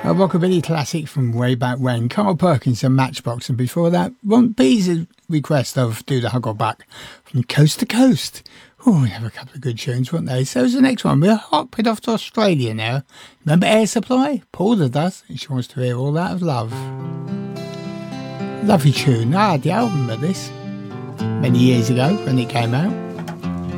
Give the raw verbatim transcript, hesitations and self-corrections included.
A rockabilly classic from way back when. Carl Perkins and Matchbox, and before that, Ron P's request of Do the Huggle Back from Coast to Coast. Oh, we have a couple of good tunes, weren't they? So the next one, we're hopping off to Australia now. Remember Air Supply? Paula does, and she wants to hear All Out of Love. Lovely tune. I had the album of this many years ago when it came out.